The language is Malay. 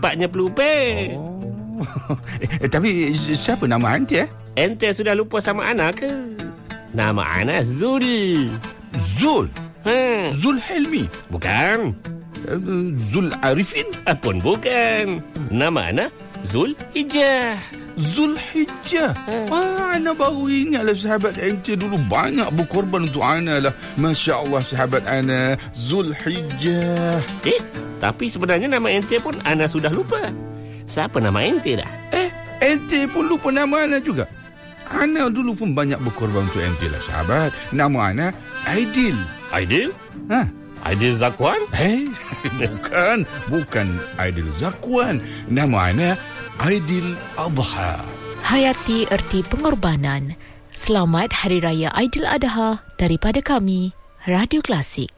cepatnya pelupet. Tapi siapa nama anti Ente sudah lupa sama Ana ke? Nama Ana Zul. Zul? Zul Helmi? Bukan. Zul Arifin? Pun bukan. Nama Ana Zul Hijjah. Zulhijjah. Ana baru ingat lah sahabat ente dulu banyak berkorban untuk Ana lah. Masya Allah sahabat Ana, Zulhijjah. Tapi sebenarnya nama ente pun Ana sudah lupa. Siapa nama ente dah? Ente pun lupa nama Ana juga. Ana dulu pun banyak berkorban untuk ente lah sahabat. Nama Ana Aidil. Aidil? Aidil Zakwan? Bukan Aidil Zakwan. Nama Ana Aidil Adha. Hayati erti pengorbanan. Selamat Hari Raya Aidil Adha daripada kami, Radio Klasik.